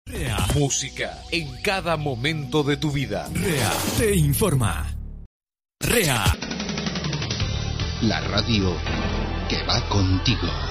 REA. Música en cada momento de tu vida. REA te informa. REA. La radio que va contigo.